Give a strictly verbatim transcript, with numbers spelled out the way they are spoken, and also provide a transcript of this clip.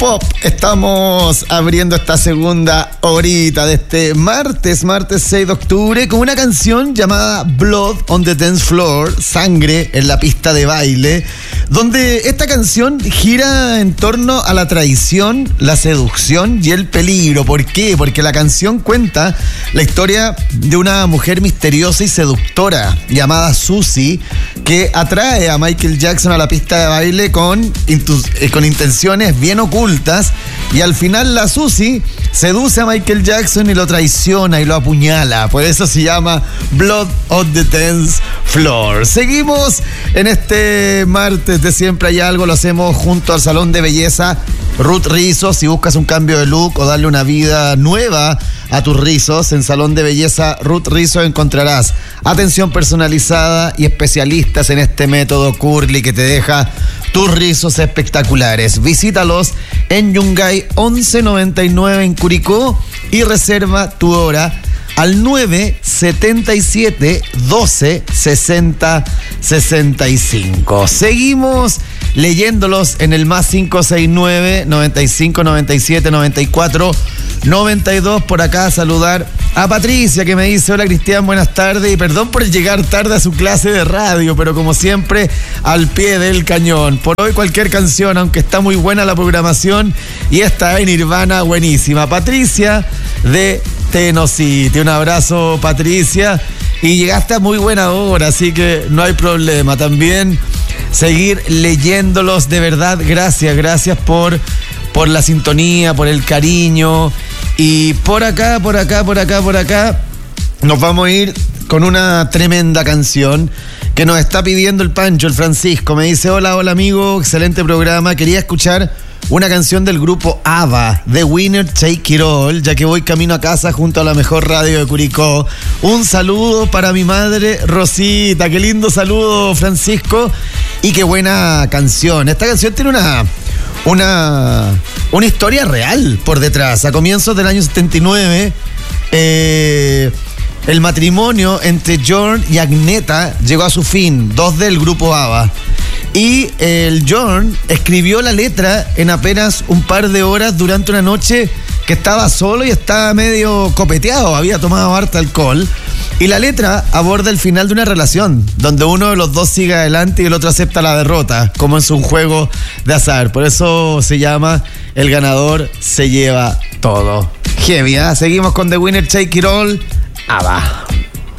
Pop. Estamos abriendo esta segunda horita de este martes, martes seis de octubre, con una canción llamada Blood on the Dance Floor, Sangre en la pista de baile, donde esta canción gira en torno a la traición, la seducción y el peligro. ¿Por qué? Porque la canción cuenta la historia de una mujer misteriosa y seductora llamada Susie, que atrae a Michael Jackson a la pista de baile con, intu- eh, con intenciones bien ocultas, y al final la Susie seduce a Michael Jackson y lo traiciona y lo apuñala. Por eso se llama Blood on the Dance Floor. Seguimos en este martes de Siempre Hay Algo. Lo hacemos junto al salón de belleza Ruth Rizos. Si buscas un cambio de look o darle una vida nueva a tus rizos, en Salón de Belleza Ruth Rizos encontrarás atención personalizada y especialistas en este método curly que te deja tus rizos espectaculares. Visítalos en Yungay once noventa y nueve en Curicó y reserva tu hora al nueve setenta y siete doce sesenta sesenta y cinco. Seguimos leyéndolos en el más cinco seis nueve noventa y cinco noventa y siete noventa y cuatro noventa y dos. Por acá saludar a Patricia, que me dice: hola Cristian, buenas tardes, y perdón por llegar tarde a su clase de radio, pero como siempre al pie del cañón. Por hoy cualquier canción, aunque está muy buena la programación, y esta en Nirvana buenísima. Patricia de Tenocity, un abrazo Patricia, y llegaste a muy buena hora, así que no hay problema. También seguir leyéndolos, de verdad, gracias, gracias por, por la sintonía, por el cariño. Y por acá, por acá, por acá, por acá, nos vamos a ir con una tremenda canción que nos está pidiendo el Pancho, el Francisco. Me dice: hola, hola amigo, excelente programa, quería escuchar una canción del grupo ABBA, The Winner Take It All, ya que voy camino a casa junto a la mejor radio de Curicó. Un saludo para mi madre Rosita. Qué lindo saludo, Francisco, y qué buena canción. Esta canción tiene una una una historia real por detrás. A comienzos del año setenta y nueve, eh, el matrimonio entre Björn y Agneta llegó a su fin, dos del grupo ABBA. Y el Björn escribió la letra en apenas un par de horas durante una noche que estaba solo y estaba medio copeteado, había tomado harta alcohol. Y la letra aborda el final de una relación, donde uno de los dos sigue adelante y el otro acepta la derrota, como es un juego de azar. Por eso se llama El ganador se lleva todo. Heavy, ¿eh? Seguimos con The Winner Take It All, ABBA.